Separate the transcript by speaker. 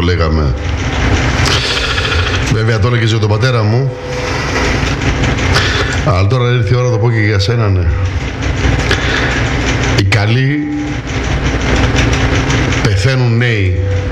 Speaker 1: λέγαμε. Βέβαια το έλεγες για τον πατέρα μου. Αλλά τώρα ήρθε η ώρα να το πω και για σένα, ναι. Οι καλοί πεθαίνουν νέοι.